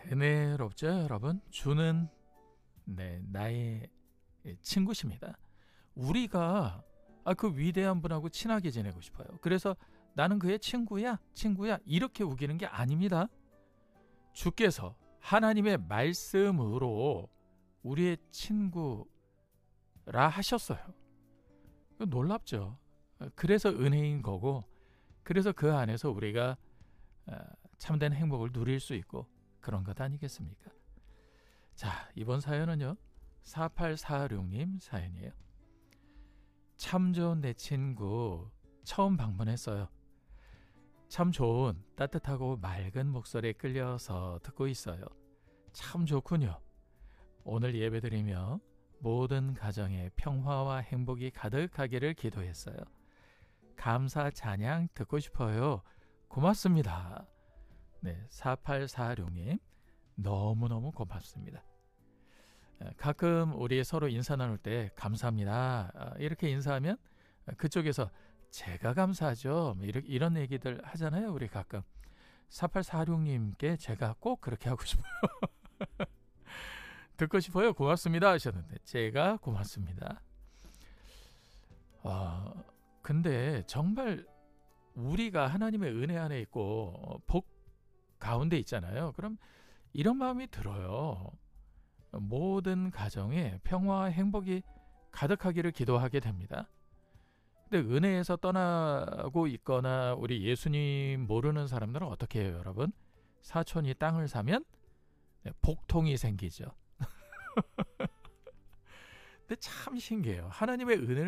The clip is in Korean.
은혜롭죠, 여러분? 주는 나의 친구십니다. 우리가 그 위대한 분하고 친하게 지내고 싶어요. 그래서 나는 그의 친구야 이렇게 우기는 게 아닙니다. 주께서 하나님의 말씀으로 우리의 친구라 하셨어요. 놀랍죠. 그래서 은혜인 거고, 그래서 그 안에서 우리가 참된 행복을 누릴 수 있고 그런 것 아니겠습니까? 자, 이번 사연은요 4846님 사연이에요. 참 좋은 내 친구 처음 방문했어요. 참 좋은 따뜻하고 맑은 목소리에 끌려서 듣고 있어요. 참 좋군요. 오늘 예배드리며 모든 가정에 평화와 행복이 가득하기를 기도했어요. 감사 찬양 듣고 싶어요. 고맙습니다. 4846님 너무너무 고맙습니다. 가끔 우리 서로 인사 나눌 때 감사합니다 이렇게 인사하면 그쪽에서 제가 감사하죠 이런 얘기들 하잖아요. 우리 가끔 4846님께 제가 꼭 그렇게 하고 싶어요. 듣고 싶어요. 고맙습니다 하셨는데 제가 고맙습니다. 근데 정말 우리가 하나님의 은혜 안에 있고 복 가운데 있잖아요. 그럼 이런 마음이 들어요. 모든 가정에 평화와 행복이 가득하기를 기도하게 됩니다. 근데 은혜에서 떠나고 있거나 우리 예수님 모르는 사람들은 어떻게 해요, 여러분? 사촌이 땅을 사면 복통이 생기죠. 근데 참 신기해요. 하나님의 은혜를